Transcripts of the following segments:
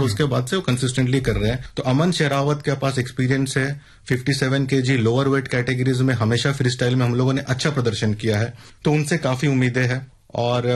उसके बाद से वो कंसिस्टेंटली कर रहे हैं। तो अमन शेरावत के पास एक्सपीरियंस है, 57 kg लोअर वेट कैटेगरीज में हमेशा फ्री स्टाइल में हम लोगों ने अच्छा प्रदर्शन किया है, तो उनसे काफी उम्मीदें हैं। और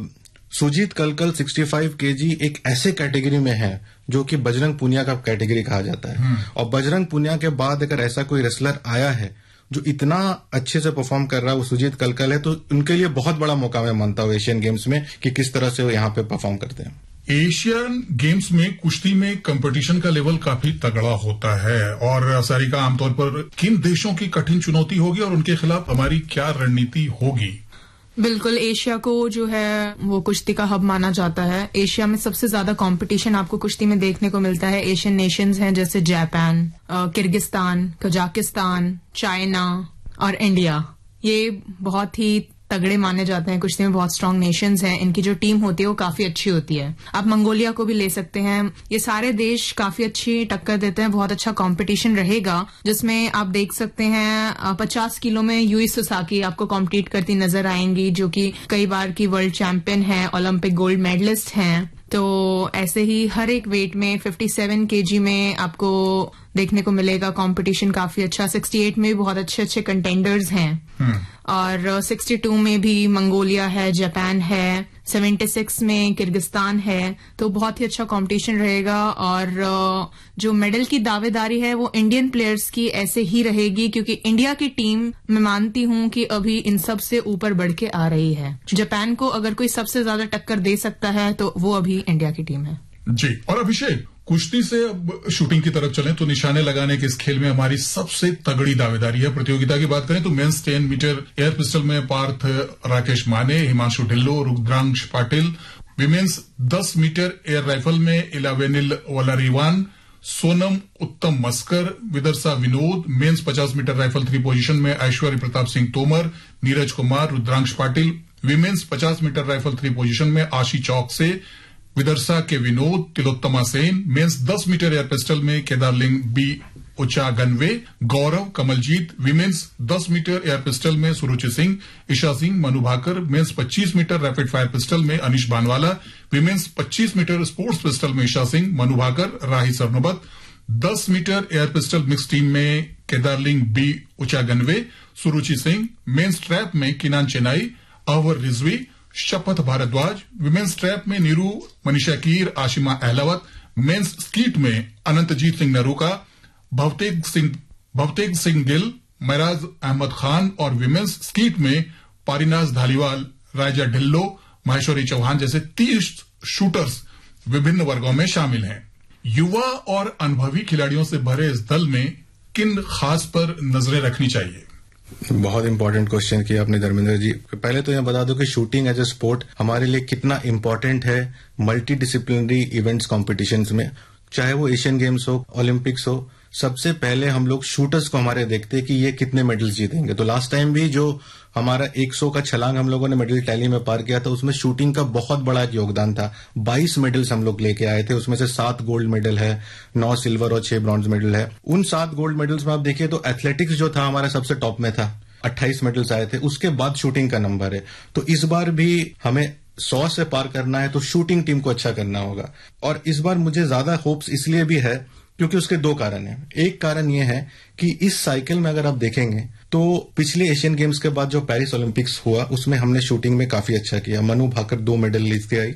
सुजीत कलकल 65 kg एक ऐसे कैटेगरी में है जो कि बजरंग पुनिया का कैटेगरी कहा जाता है, और बजरंग पुनिया के बाद अगर ऐसा कोई रेसलर आया है जो इतना अच्छे से परफॉर्म कर रहा है, वो सुजीत कलकल है, तो उनके लिए बहुत बड़ा मौका मैं मानता हूँ एशियन गेम्स में कि किस तरह से वो यहाँ पे परफॉर्म करते हैं। एशियन गेम्स में कुश्ती में कंपटीशन का लेवल काफी तगड़ा होता है, और सारिका आमतौर पर किन देशों की कठिन चुनौती होगी और उनके खिलाफ हमारी क्या रणनीति होगी? बिल्कुल, एशिया को जो है वो कुश्ती का हब माना जाता है। एशिया में सबसे ज्यादा कंपटीशन आपको कुश्ती में देखने को मिलता है। एशियन नेशंस हैं जैसे जापान, किर्गिस्तान, कजाकिस्तान, चाइना और इंडिया, ये बहुत ही तगड़े माने जाते हैं कुश्ती में, बहुत स्ट्रांग नेशंस हैं। इनकी जो टीम होती है वो काफी अच्छी होती है। आप मंगोलिया को भी ले सकते हैं। ये सारे देश काफी अच्छी टक्कर देते हैं। बहुत अच्छा कंपटीशन रहेगा जिसमें आप देख सकते हैं 50 किलो में यूई सुसाकी आपको कॉम्पीट करती नजर आएंगी, जो कि कई बार की वर्ल्ड चैंपियन है, ओलंपिक गोल्ड मेडलिस्ट हैं। तो ऐसे ही हर एक वेट में 57 kg में आपको देखने को मिलेगा कंपटीशन काफी अच्छा। 68 में भी बहुत अच्छे अच्छे कंटेंडर्स हैं, और 62 में भी मंगोलिया है, जापान है, 76 में किर्गिस्तान है। तो बहुत ही अच्छा कंपटीशन रहेगा, और जो मेडल की दावेदारी है वो इंडियन प्लेयर्स की ऐसे ही रहेगी, क्योंकि इंडिया की टीम मैं मानती हूं कि अभी इन सब से ऊपर बढ़ के आ रही है। जापान को अगर कोई सबसे ज्यादा टक्कर दे सकता है तो वो अभी इंडिया की टीम है जी। और अभिषेक, कुश्ती से अब शूटिंग की तरफ चलें तो निशाने लगाने के इस खेल में हमारी सबसे तगड़ी दावेदारी है। प्रतियोगिता की बात करें तो मेंस 10 मीटर एयर पिस्टल में पार्थ राकेश माने, Himanshu Dhillon, Rudransh Patil. Women's 10 metre air rifle में इलावेनिल वलारीवान, सोनम उत्तम मस्कर, विदर्शा Vinod. Mains 50 metre rifle 3 position में ऐश्वर्य Pratap Singh Tomar, Neeraj Kumar, Rudransh Patil. Women's 50 metre rifle 3 position में आशी चौक से विदर्शा के Vinod, Tilottama Sen. Mains 10 metre air pistol में केदारलिंग बी उचागनवे, गौरव Kamaljeet. Women's 10 metre air pistol में सुरुचि Singh, Isha Singh, Manu Bhaker. Mains 25 metre rapid fire pistol में अनिश बानवाला। विमेंस 25 मीटर स्पोर्ट्स पिस्टल में Isha Singh, Manu Bhaker, Rahi Sarnobat. 10 metre air pistol mix team में केदारलिंग बी उचागनवे, सुरुचि सिंह। मेंस ट्रैप में किनान चेनाई, अहवर रिजवी, शपथ भारद्वाज। विमेंस ट्रैप में नीरू, मनीषा कीर, आशिमा अहलावत। मेंस स्कीट में अनंतजीत सिंह नरूका, भवतेग सिंह गिल, महराज अहमद खान। और विमेंस स्कीट में पारिनाज धालीवाल, राजा ढिल्लो, महेश्वरी चौहान जैसे 30 शूटर्स विभिन्न वर्गों में शामिल हैं। युवा और अनुभवी खिलाड़ियों से भरे इस दल में किन खास पर नजरें रखनी चाहिए? बहुत इंपॉर्टेंट क्वेश्चन किया आपने धर्मेंद्र जी। पहले तो यह बता दो कि शूटिंग एज ए स्पोर्ट हमारे लिए कितना इंपॉर्टेंट है मल्टी डिसिप्लिनरी इवेंट्स कॉम्पिटिशंस में, चाहे वो एशियन गेम्स हो, ओलंपिक्स हो। सबसे पहले हम लोग शूटर्स को हमारे देखते हैं कि ये कितने मेडल्स जीतेंगे। तो लास्ट टाइम भी जो हमारा 100 का छलांग हम लोगों ने मेडल टैली में पार किया था, उसमें शूटिंग का बहुत बड़ा एक योगदान था। 22 मेडल्स हम लोग लेके आए थे, उसमें से 7 गोल्ड मेडल है, 9 सिल्वर और 6 ब्रॉन्ज मेडल है। उन 7 गोल्ड मेडल्स में आप देखिए तो एथलेटिक्स जो था हमारा सबसे टॉप में था, 28 मेडल्स आए थे। उसके बाद शूटिंग का नंबर है। तो इस बार भी हमें 100 से पार करना है तो शूटिंग टीम को अच्छा करना होगा। और इस बार मुझे ज्यादा होप्स इसलिए भी है क्योंकि उसके 2 कारण हैं। एक कारण यह है कि इस साइकिल में अगर आप देखेंगे तो पिछले एशियन गेम्स के बाद जो पेरिस ओलंपिक्स हुआ उसमें हमने शूटिंग में काफी अच्छा किया। मनु भाकर 2 मेडल लेके आई,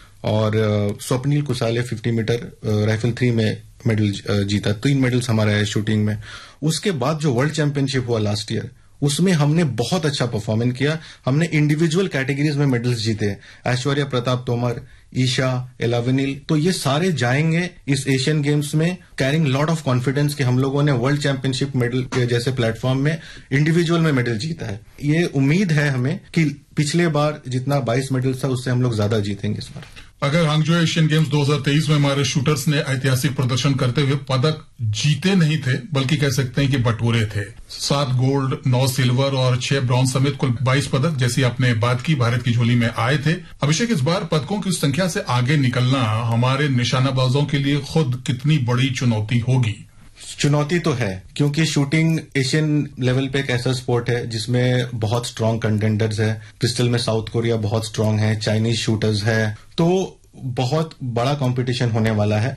और स्वप्निल कुसाले 50 मीटर राइफल 3 में मेडल जीता। 3 मेडल्स हमारा है शूटिंग में। उसके बाद जो वर्ल्ड चैंपियनशिप हुआ लास्ट ईयर, उसमें हमने बहुत अच्छा परफॉर्मेंस किया। हमने इंडिविजुअल कैटेगरीज में मेडल्स जीते। ऐश्वर्या प्रताप तोमर, ईशा, एलावेनिल, तो ये सारे जाएंगे इस एशियन गेम्स में कैरिंग लॉट ऑफ कॉन्फिडेंस कि हम लोगों ने वर्ल्ड चैंपियनशिप मेडल के जैसे प्लेटफॉर्म में इंडिविजुअल में मेडल जीता है। ये उम्मीद है हमें कि पिछले बार जितना 22 मेडल था उससे हम लोग ज्यादा जीतेंगे इस बार। अगर हांगजो एशियन गेम्स 2023 में हमारे शूटर्स ने ऐतिहासिक प्रदर्शन करते हुए पदक जीते नहीं थे, बल्कि कह सकते हैं कि बटोरे थे। 7 गोल्ड, 9 सिल्वर और 6 ब्रॉन्ज समेत कुल 22 पदक, जैसी आपने बात की, भारत की झोली में आए थे। अभिषेक, इस बार पदकों की संख्या से आगे निकलना हमारे निशानाबाजों के लिए खुद कितनी बड़ी चुनौती होगी? चुनौती तो है, क्योंकि शूटिंग एशियन लेवल पे एक ऐसा स्पोर्ट है जिसमें बहुत स्ट्रांग कंटेंडर्स है। पिस्टल में साउथ कोरिया बहुत स्ट्रांग है, चाइनीज शूटर्स है, तो बहुत बड़ा कंपटीशन होने वाला है।